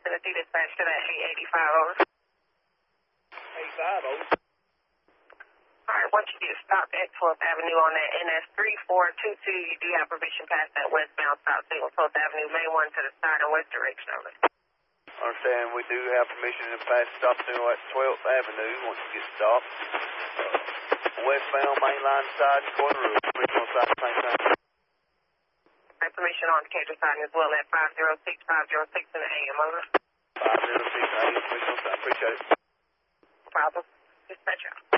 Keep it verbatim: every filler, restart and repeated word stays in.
Tennessee dispatch to that eight eighty-five, over. eighty-five, over. Alright, once you get stopped at twelfth Avenue on that N S three four two two, you do have permission past that westbound stop signal, twelfth Avenue, main one to the side and west direction, over. Understand, we do have permission to pass stop signal at twelfth Avenue once you get stopped. Uh, westbound, main line side, corner road, permission on side at the same time. Alright, permission on the Decatur side as well at five oh six, five oh six in the A M, over. five oh six, permission on side, appreciate it. No problem. Dispatch out.